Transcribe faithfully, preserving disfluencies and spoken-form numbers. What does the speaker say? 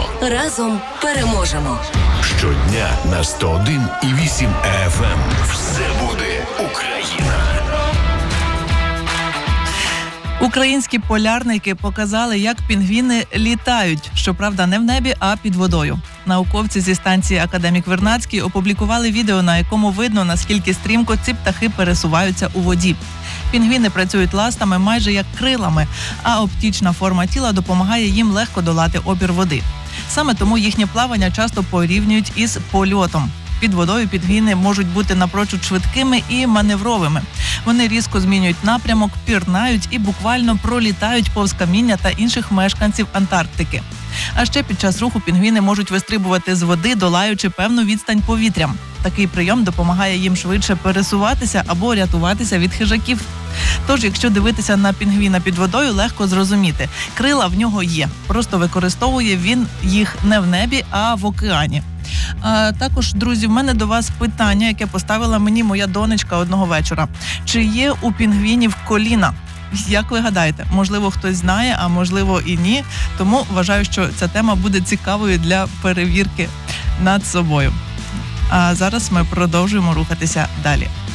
Разом переможемо. Щодня на сто один і вісім еф ем. Все буде Україна. Українські полярники показали, як пінгвіни літають. Щоправда, не в небі, а під водою. Науковці зі станції «Академік Вернадський» опублікували відео, на якому видно, наскільки стрімко ці птахи пересуваються у воді. Пінгвіни працюють ластами майже як крилами, а оптична форма тіла допомагає їм легко долати опір води. Саме тому їхнє плавання часто порівнюють із польотом. Під водою пінгвіни можуть бути напрочуд швидкими і маневровими. Вони різко змінюють напрямок, пірнають і буквально пролітають повз каміння та інших мешканців Антарктики. А ще під час руху пінгвіни можуть вистрибувати з води, долаючи певну відстань повітрям. Такий прийом допомагає їм швидше пересуватися або рятуватися від хижаків. Тож, якщо дивитися на пінгвіна під водою, легко зрозуміти. Крила в нього є, просто використовує він їх не в небі, а в океані. А також, друзі, в мене до вас питання, яке поставила мені моя донечка одного вечора. Чи є у пінгвінів коліна? Як ви гадаєте? Можливо, хтось знає, а можливо і ні. Тому вважаю, що ця тема буде цікавою для перевірки над собою. А зараз ми продовжуємо рухатися далі.